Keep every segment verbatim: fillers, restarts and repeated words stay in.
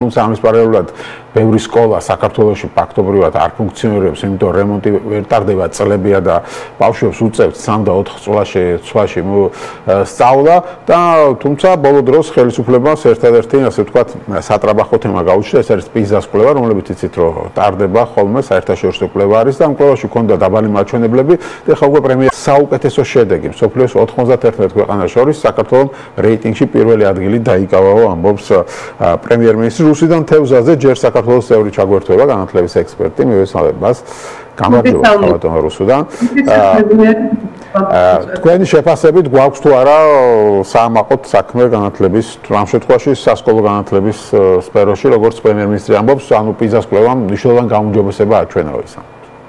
თუმცა ამის პარალელურად ბევრი სკოლა საქართველოში ფაქტობრივად არ ფუნქციონირებს, იმიტომ რემონტი ვერ ტარდება წლებია და ბავშვებს უწევთ სამ და ოთხ წლაში წლაში სწავლა და თუმცა ბოლო დროს ხელისუფლებას ერთადერთი ასე ვთქვათ სატრაბახო თემა გაუჩნდა, ეს არის პიზას კვლევა, რომელიც იცით რომ ტარდება ხოლმე საერთაშორისო კვლევა არის და ამ კვლევაში ჰქონდა დაბალი მაჩვენებლები და ხა უკვე პრემია საუკეთესო შედეგი მსოფლიოს ოთხმოცდაერთმეტ ქვეყანას შორის საქართველოს რეიტინგში პირველი ადგილი დაიკავაო, ამბობს პრემიერ-მინისტრი რუსიდან თევზაძე, ჯერ საქართველოს წევრი ჩაგვერთვება განათლების ექსპერტი, მივესალმებ მას. გამარჯობა ბატონო რუსუდან. თქვენი შეფასებით გვაქვს თუ არა საამაყოდ საქმე განათლების, ამ შემთხვევაში სასკოლო განათლების სფეროში, როგორც პრემიერ-მინისტრი ამბობს, ანუ პიზას კვლევამ მნიშვნელოვანი გაუმჯობესება აჩვენა ის.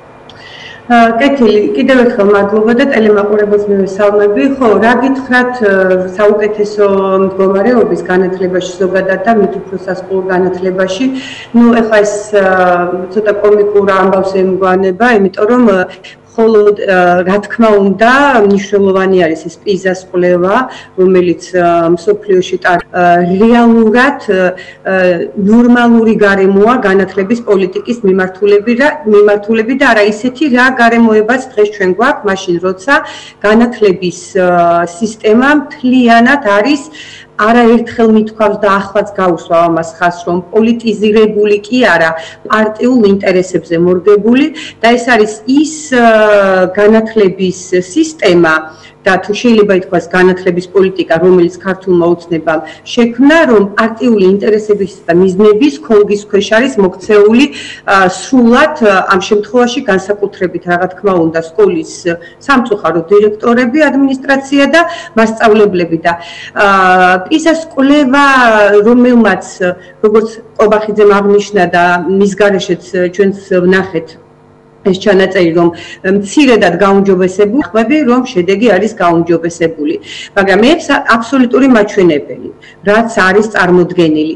კეთილი, კიდევ ერთხელ მადლობა და ტელემაყურებელს მივესალმები. ხო, რა გითხრათ საუკეთესო მდგომარეობის განათლებაში ზოგადად და მით უფრო სასკოლო განათლებაში. ნუ ეხლა ეს ცოტა კომიკურ ამბავს ემგვანება, იმიტომ რომ ხოლო რა თქმა უნდა მნიშვნელოვანი არის ეს პიზას კვლევა, რომელიც მსოფლიოში რეალურად ნორმალური გარემოა განათლების პოლიტიკის მიმართულები და არა ისეთი რა გარემოებაც დღეს ჩვენ გვაქვს, მაშინ როცა განათლების სისტემა მთლიანად არის არაერთხელ მithქვავს და ახლაც გაუსვა ამას ხაზს, რომ პოლიტიზირებული კი არა, პარტიულ ინტერესებზე მორგებული და ეს არის ის განათლების სისტემა და თუ შეიძლება ითქვას განათლების პოლიტიკა, რომელიც ქართულმა ოცნებამ შექმნა, რომ პარტიული ინტერესების და მიზნების ქოლგის ქვეშ არის მოქცეული სრულად ამ შემთხვევაში განსაკუთრებით რა თქმა უნდა სკოლის სამწუხარო დირექტორები, ადმინისტრაცია და მასწავლებლები და პიზას კვლევა, რომელმაც როგორც ყობახიძემ აღნიშნა და მის გარეშეც ჩვენს ვნახეთ ეს ჩანაწერი რომ მცირედად გაუმჯობესებული ხმები რომ შედეგი არის გაუმჯობესებული მაგრამ ეს აბსოლუტური მაჩვენებელი რაც არის წარმოდგენილი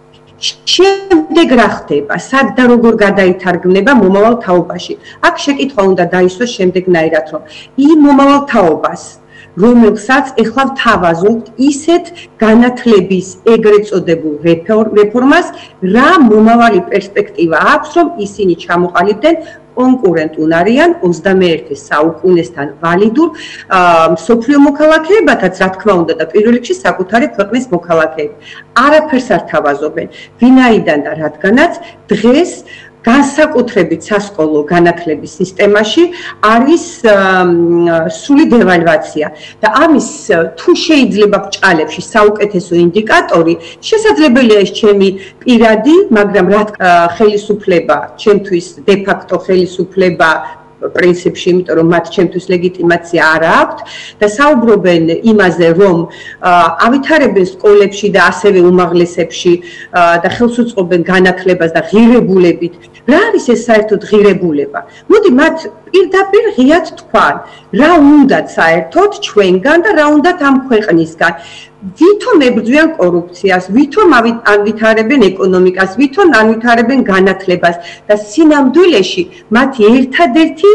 შემდეგ რა ხდება სად და როგორ გადაითარგმნება მომავალ თაობაში აქ შეკითხვა უნდა დაისვას შემდეგნაირად რომ იმ მომავალ თაობას რომელსაც ეხლა ვთავაზობთ ისეთ განათლების ეგრეთ წოდებულ რეფორმას რა მომავალი პერსპექტივა აქვს რომ ისინი ჩამოყალიბდნენ კონკურენტულ არიან ოცდამეერთე საუკუნესთან ვალიდურ მსოფლიო მოქალაქეებათაც რა თქმა უნდა და პირველ რიგში საკუთარი ქვეყნის მოქალაქეები არაფერს არ თავაზობენ ვინაიდან და რადგანაც დღეს განსაკუთრებით სასკოლო განათლების სისტემაში არის სრული დევალვაცია და ამის თუ შეიძლება ბრჭყალებში საუკეთესო ინდიკატორი შესაძლებელია ეს ჩემი პირადი მაგრამ რა ხელისუფლება ჩემთვის დე ფაქტო ხელისუფლება პრინციპში, იმიტომ რომ მათ ჩემთვის ლეგიტიმაცია არ აქვთ და საუბრობენ იმაზე, რომ ავითარებენ სკოლებში და ასევე უმაღლესებში და ხელს უწყობენ განათლებას და ღირებულებით. რა არის ეს საერთოდ ღირებულება? მოდი მათ პირდაპირ ღიად თქვან, რა უნდათ საერთოდ ჩვენგან და რა უნდათ ამ ქვეყნისგან. ვითომ ებრძვიან კორუფციას, ვითომ ავითარებენ ეკონომიკას, ვითომ ავითარებენ განათლებას და სინამდვილეში მათი ერთადერთი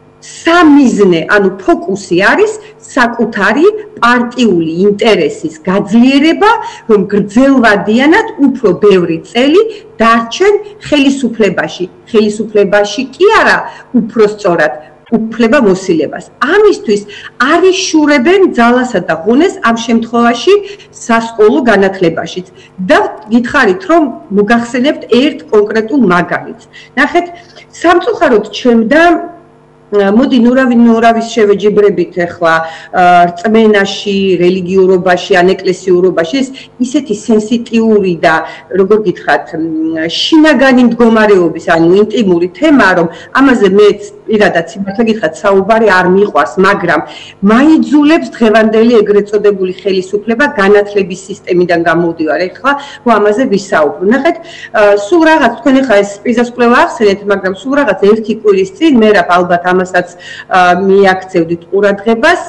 სამიზნე, ანუ ფოკუსი არის საკუთარი პარტიული ინტერესის გაძლიერება, რომ გრძელვადიანად უფრო ბევრი წელი დარჩენ ხელისუფლებაში. ხელისუფლებაში კი არა, უფრო სწორად უფლება მოსილებას. ამისთვის არ იშურებენ ძალასა და ღონეს ამ შემთხვევაში სასკოლო განათლებაშიც. და გითხარით, რომ მოგახსენებთ ერთ კონკრეტულ მაგალითს. ნახეთ, სამწუხაროდ ჩემდა მოდი ნურავი ნურავის შევეჯიბრებით ახლა რწმენაში, რელიგიურობაში, ან ეკლესიურობაში ეს ისეთი სენსიტიური და როგორ გითხრათ, შინაგანი მდგომარეობის, ანუ ინტიმური თემაა, რომ ამაზე მე პირადად სიმართლე გითხრათ, საუბარი არ მიყვარს, მაგრამ მაიძულებს დღევანდელი ეგრეთ წოდებული ხელისუფლება განათლების სისტემიდან გამოვდივარ ახლა, რომ ამაზე ვისაუბრო. ნახეთ, სულ რაღაც თქვენ ახლა ეს პიზას კვლევა ახსენეთ, მაგრამ სულ რაღაც ერთი კვირის წინ მე რა ალბათ ამასაც მიაქცევდით ყურადღებას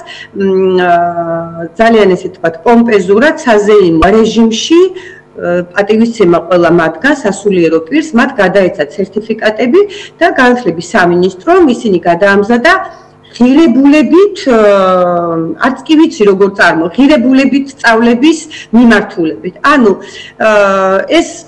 ძალიან ესე თქვა პომპეზურად საზეიმო რეჟიმში პატივისცემა ყველა მათგანს სასულიერო პირს მათ გადაეცათ სერტიფიკატები და განათლების სამინისტრომ ისინი გადაამზადა ღირებულებით არც კი ვიცი როგორ წარმო ღირებულებით სწავლების მიმართულებით ანუ ეს